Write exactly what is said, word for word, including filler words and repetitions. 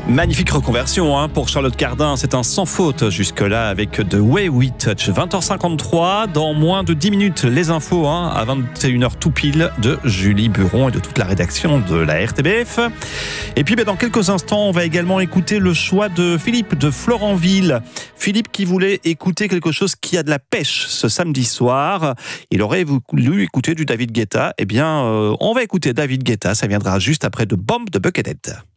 Magnifique reconversion hein, pour Charlotte Cardin, c'est un sans faute jusque-là avec The Way We Touch. vingt heures cinquante-trois, dans moins de dix minutes, les infos hein, à vingt et une heures tout pile de Julie Buron et de toute la rédaction de la R T B F. Et puis ben, dans quelques instants, on va également écouter le choix de Philippe de Florenville. Philippe qui voulait écouter quelque chose qui a de la pêche ce samedi soir. Il aurait voulu écouter du David Guetta. Eh bien, euh, on va écouter David Guetta, ça viendra juste après de Bomb de Buckethead.